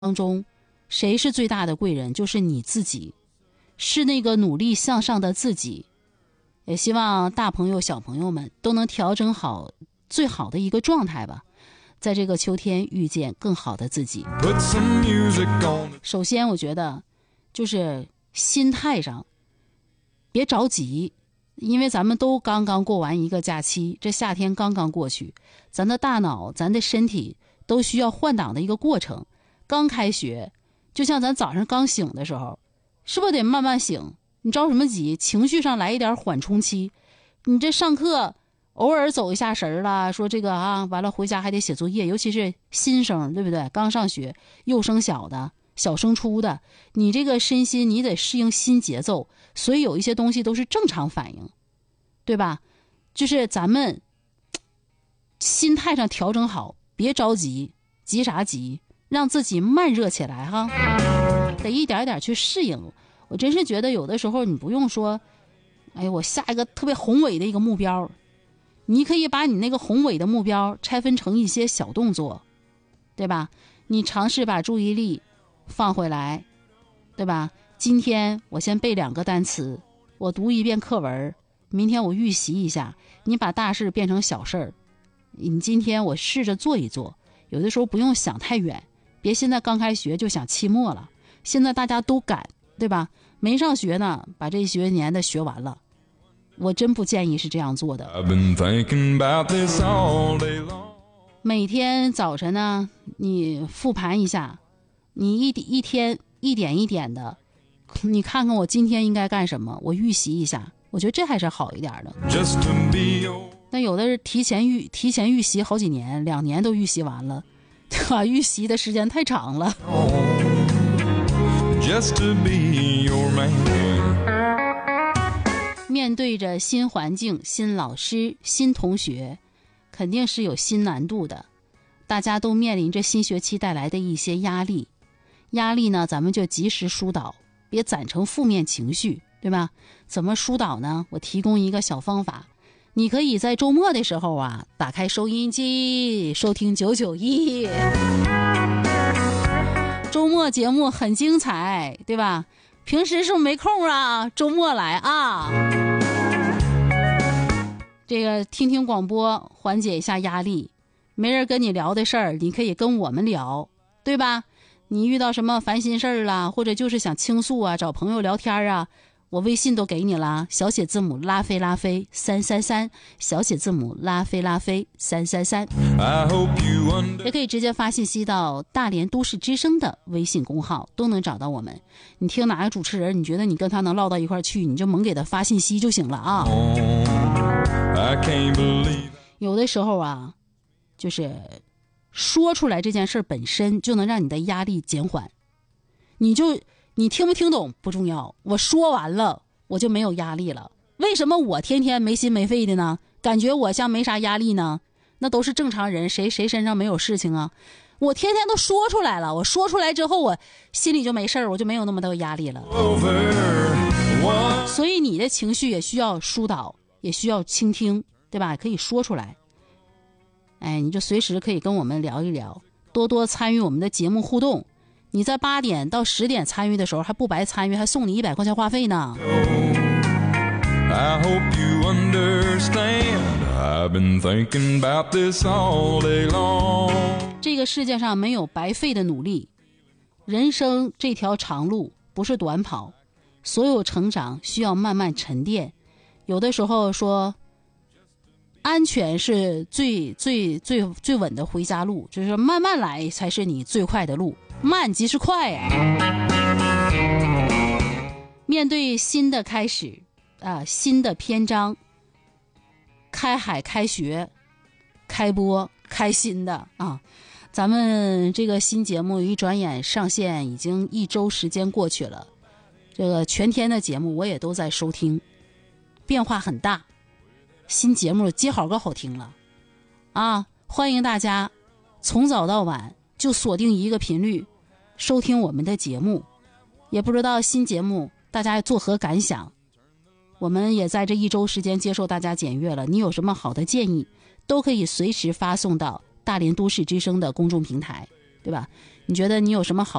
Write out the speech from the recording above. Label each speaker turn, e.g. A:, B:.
A: 当中，谁是最大的贵人？就是你自己，是那个努力向上的自己。也希望大朋友小朋友们都能调整好最好的一个状态吧，在这个秋天遇见更好的自己。首先我觉得就是心态上别着急，因为咱们都刚刚过完一个假期，这夏天刚刚过去，咱的大脑咱的身体都需要换挡的一个过程。刚开学就像咱早上刚醒的时候，是不是得慢慢醒？你着什么急？情绪上来一点缓冲期。你这上课偶尔走一下神了，说这个完了回家还得写作业，尤其是新生，对不对？刚上学，幼升小的，小升初的，你这个身心你得适应新节奏，所以有一些东西都是正常反应，对吧？就是咱们心态上调整好，别着急，急啥急？让自己慢热起来哈，得一点点去适应。我真是觉得有的时候你不用说，哎，我下一个特别宏伟的一个目标，你可以把你那个宏伟的目标拆分成一些小动作，对吧？你尝试把注意力放回来，对吧？今天我先背2个单词，我读一遍课文，明天我预习一下。你把大事变成小事，你今天我试着做一做。有的时候不用想太远，别现在刚开学就想期末了，现在大家都赶，对吧？没上学呢，把这学年的学完了，我真不建议是这样做的。每天早晨呢，你复盘一下，你一天一点一点的，你看看我今天应该干什么，我预习一下，我觉得这还是好一点的。那有的是提前预习好几年，2年都预习完了，对吧？预习的时间太长了。面对着新环境、新老师、新同学，肯定是有新难度的。大家都面临着新学期带来的一些压力。压力呢，咱们就及时疏导，别攒成负面情绪，对吧？怎么疏导呢？我提供一个小方法。你可以在周末的时候打开收音机，收听991。周末节目很精彩，对吧？平时是不是没空啊？周末来啊！这个听听广播，缓解一下压力。没人跟你聊的事儿，你可以跟我们聊，对吧？你遇到什么烦心事儿啦，或者就是想倾诉找朋友聊天啊，我微信都给你了，小写字母拉菲333，小写字母拉菲333，也可以直接发信息到大连都市之声的微信公号，都能找到我们。你听哪个主持人，你觉得你跟他能唠到一块去，你就猛给他发信息就行了啊。有的时候就是说出来这件事本身就能让你的压力减缓。你听不听懂不重要，我说完了我就没有压力了。为什么我天天没心没肺的呢？感觉我像没啥压力呢？那都是正常人，谁身上没有事情啊？我天天都说出来了，我说出来之后我心里就没事儿，我就没有那么多压力了。所以你的情绪也需要疏导，也需要倾听，对吧？可以说出来。你就随时可以跟我们聊一聊，多多参与我们的节目互动。你在8点到10点参与的时候还不白参与，还送你100块钱话费呢。I hope you understand. I've been thinking about this all day long. 这个世界上没有白费的努力，人生这条长路不是短跑，所有成长需要慢慢沉淀。有的时候说安全是最稳的回家路，就是慢慢来才是你最快的路，慢即是快面对新的开始新的篇章，开海开学开播开新的咱们这个新节目一转眼上线已经1周时间过去了，这个全天的节目我也都在收听，变化很大，新节目接好个好听了欢迎大家从早到晚就锁定一个频率收听我们的节目。也不知道新节目大家作何感想，我们也在这1周时间接受大家检阅了，你有什么好的建议都可以随时发送到大连都市之声的公众平台， 对吧？你觉得你有什么好